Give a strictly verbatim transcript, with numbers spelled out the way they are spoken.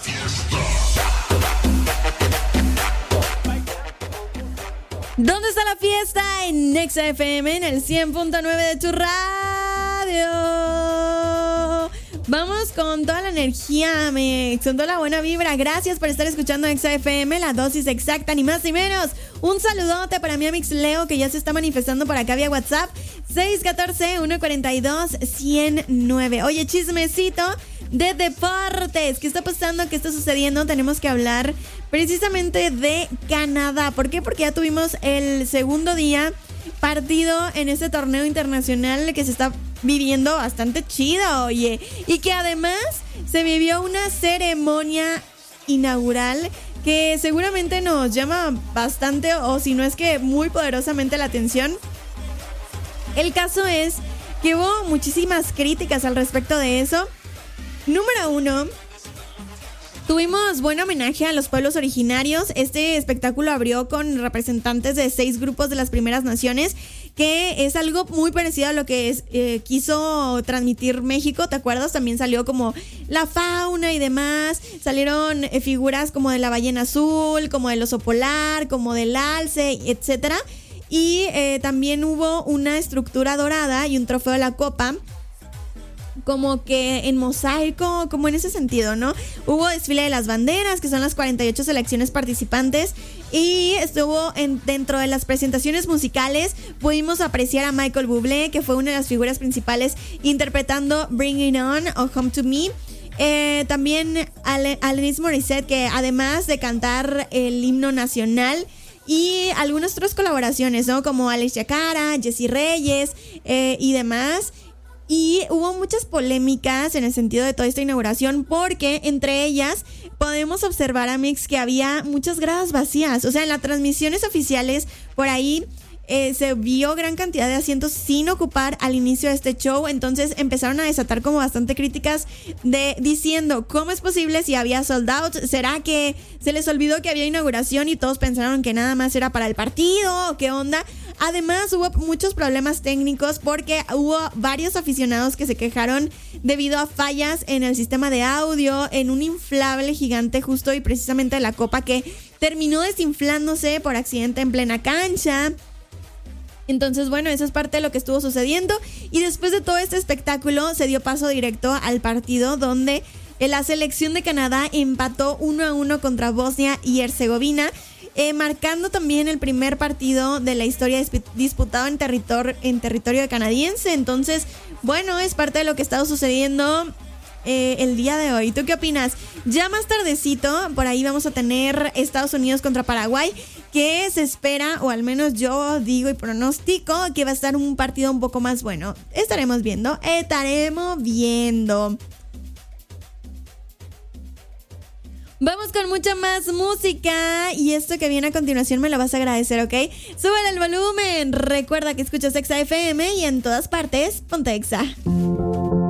¿Dónde está la fiesta? En Nexa F M, en el cien punto nueve de tu radio. Vamos con toda la energía, me con toda la buena vibra. Gracias por estar escuchando Nexa F M, la dosis exacta, ni más ni menos. Un saludote para mi amix Leo, que ya se está manifestando por acá vía WhatsApp. seis uno cuatro, uno cuatro dos, uno cero nueve. Oye, chismecito de deportes. ¿Qué está pasando? ¿Qué está sucediendo? Tenemos que hablar precisamente de Canadá. ¿Por qué? Porque ya tuvimos el segundo día partido en este torneo internacional que se está viviendo bastante chido, oye. Y que además se vivió una ceremonia inaugural que seguramente nos llama bastante, o si no es que muy poderosamente, la atención. El caso es que hubo muchísimas críticas al respecto de eso. Número uno, tuvimos buen homenaje a los pueblos originarios. Este espectáculo abrió con representantes de seis grupos de las primeras naciones, que es algo muy parecido a lo que es, eh, quiso transmitir México, ¿te acuerdas? También salió como la fauna y demás, salieron eh, figuras como de la ballena azul, como del oso polar, como del alce, etcétera. Y eh, también hubo una estructura dorada y un trofeo de la copa, como que en mosaico, como en ese sentido, ¿no? Hubo desfile de las banderas, que son las cuarenta y ocho selecciones participantes, y estuvo en, dentro de las presentaciones musicales pudimos apreciar a Michael Bublé, que fue una de las figuras principales interpretando Bring It On o Home to Me. Eh, también Ale, Alanis Morissette, que además de cantar el himno nacional, y algunas otras colaboraciones, ¿no? Como Alicia Cara, Jessie Reyes eh, y demás. Y hubo muchas polémicas en el sentido de toda esta inauguración, porque entre ellas podemos observar, Amix, que había muchas gradas vacías. O sea, en las transmisiones oficiales por ahí eh, se vio gran cantidad de asientos sin ocupar al inicio de este show. Entonces empezaron a desatar como bastante críticas de diciendo, ¿cómo es posible si había sold out? ¿Será que se les olvidó que había inauguración y todos pensaron que nada más era para el partido? ¿Qué onda? Además hubo muchos problemas técnicos porque hubo varios aficionados que se quejaron debido a fallas en el sistema de audio, en un inflable gigante justo y precisamente de la copa, que terminó desinflándose por accidente en plena cancha. Entonces, bueno, eso es parte de lo que estuvo sucediendo. Y después de todo este espectáculo se dio paso directo al partido, donde la selección de Canadá empató uno a uno contra Bosnia y Herzegovina, eh, marcando también el primer partido de la historia disp- disputado en, territor- en territorio canadiense. Entonces, bueno, es parte de lo que ha estado sucediendo eh, el día de hoy. ¿Tú qué opinas? Ya más tardecito, por ahí vamos a tener Estados Unidos contra Paraguay, que se espera, o al menos yo digo y pronostico, que va a estar un partido un poco más bueno. Estaremos viendo, estaremos viendo. Vamos con mucha más música, y esto que viene a continuación me lo vas a agradecer, ¿ok? Súbele el volumen. Recuerda que escuchas Exa F M y en todas partes, ponte Exa.